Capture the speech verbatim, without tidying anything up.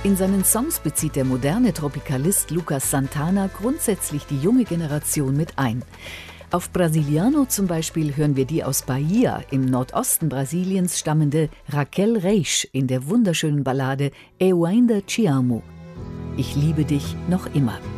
In seinen Songs bezieht der moderne Tropikalist Lucas Santana grundsätzlich die junge Generation mit ein. Auf Brasiliano zum Beispiel hören wir die aus Bahia im Nordosten Brasiliens stammende Raquel Reis in der wunderschönen Ballade Eu ainda te amo. Ich liebe dich noch immer.